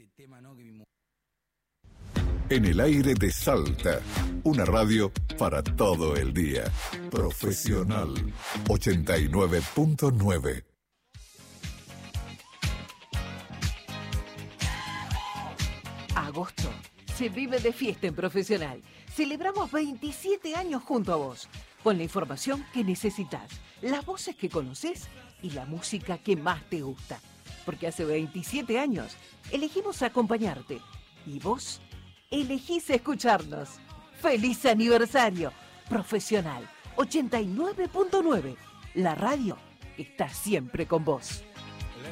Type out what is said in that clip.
En el aire de Salta, una radio para todo el día. Profesional 89.9. Agosto se vive de fiesta en Profesional. Celebramos 27 años junto a vos, con la información que necesitas, las voces que conoces y la música que más te gusta. Porque hace 27 años elegimos acompañarte y vos elegís escucharnos. ¡Feliz aniversario! Profesional 89.9, la radio está siempre con vos.